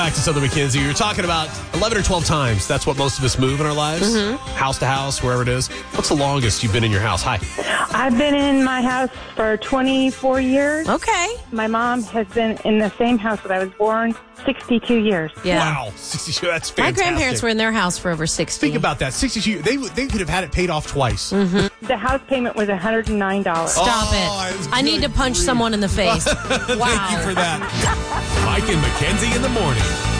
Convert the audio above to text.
Back to Southern Mackenzie. You're talking about 11 or 12 times. That's what most of us move in our lives. House to house, wherever it is. What's the longest you've been in your house? Hi. I've been in my house for 24 years. Okay. My mom has been in the same house that I was born 62 years. Yeah. Wow. 62. That's My fantastic. grandparents were in their house for over 60. Think about that. 62. They could have had it paid off twice. The house payment was $109. Stop Oh, it. it's I need to good punch grief. someone in the face. Wow. Thank you for that. Mike and Mackenzie in the morning.